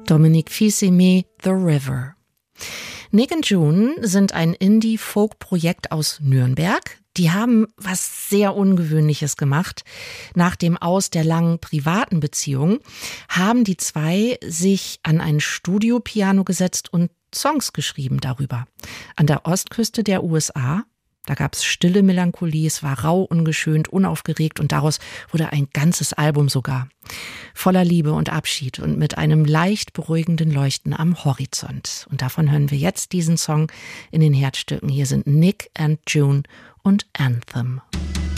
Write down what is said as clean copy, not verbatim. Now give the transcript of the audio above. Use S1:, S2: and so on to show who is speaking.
S1: Dominique Fils-Aimé, The River. Nick und June sind ein Indie-Folk-Projekt aus Nürnberg. Die haben was sehr Ungewöhnliches gemacht. Nach dem Aus der langen privaten Beziehung haben die zwei sich an ein Studiopiano gesetzt und Songs geschrieben darüber. An der Ostküste der USA, da gab es stille Melancholie, es war rau, ungeschönt, unaufgeregt und daraus wurde ein ganzes Album sogar. Voller Liebe und Abschied und mit einem leicht beruhigenden Leuchten am Horizont. Und davon hören wir jetzt diesen Song in den Herzstücken. Hier sind Nick and June und Anthem.